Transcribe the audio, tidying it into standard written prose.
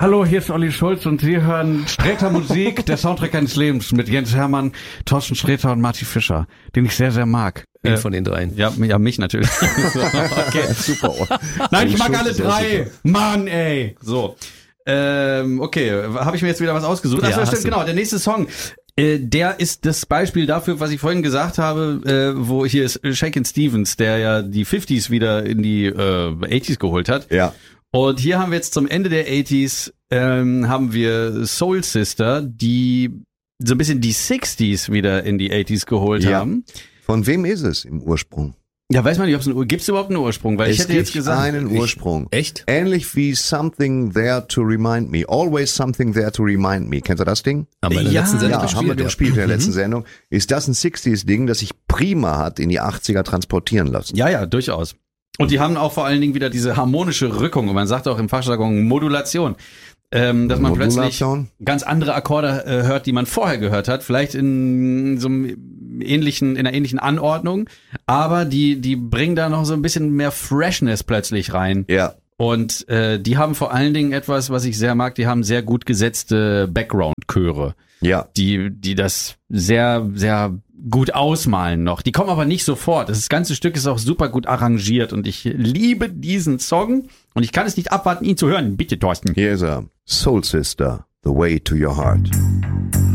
Hallo, hier ist Olli Schulz und Sie hören Sträter Musik, der Soundtrack eines Lebens mit Jens Hermann, Thorsten Sträter und Marty Fischer, den ich sehr, sehr mag. Von den dreien. Ja, mich natürlich. Okay, super. Nein, ich mag alle drei. Mann, ey. So. Okay, habe ich mir jetzt wieder was ausgesucht? Achso, stimmt, genau. Der nächste Song. Der ist das Beispiel dafür, was ich vorhin gesagt habe, wo hier ist Shakin' Stevens, der ja die 50s wieder in die 80s geholt hat. Ja. Und hier haben wir jetzt zum Ende der 80s haben wir Soul Sister, die so ein bisschen die 60s wieder in die 80s geholt haben. Von wem ist es im Ursprung? Ja, weiß man nicht, gibt es überhaupt einen Ursprung? Weil ich hätte jetzt gesagt, einen Ursprung. Echt? Ähnlich wie Something There to Remind Me. Always Something There to Remind Me. Kennst du das Ding? Haben wir in der letzten Sendung haben wir gespielt in der letzten Sendung. Ist das ein 60s-Ding, das sich prima hat in die 80er transportieren lassen? Ja, durchaus. Und die haben auch vor allen Dingen wieder diese harmonische Rückung. Und man sagt auch im Fachjargon Modulation. Dass man plötzlich ganz andere Akkorde hört, die man vorher gehört hat. Vielleicht in so einem in einer ähnlichen Anordnung. Aber die bringen da noch so ein bisschen mehr Freshness plötzlich rein. Ja. Und die haben vor allen Dingen etwas, was ich sehr mag. Die haben sehr gut gesetzte Background-Chöre. Ja. Die das sehr, sehr gut ausmalen noch. Die kommen aber nicht sofort. Das ganze Stück ist auch super gut arrangiert und ich liebe diesen Song und ich kann es nicht abwarten, ihn zu hören. Bitte, Thorsten. Hier ist er. Soul Sister, The Way to Your Heart.